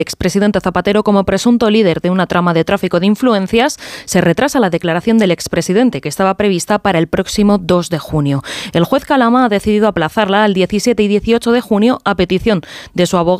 expresidente Zapatero como presunto líder de una trama de tráfico de influencias, se retrasa la declaración del expresidente, que estaba prevista para el próximo 2 de junio. El juez Calama ha decidido aplazarla al 17 y 18 de junio a petición de su abogado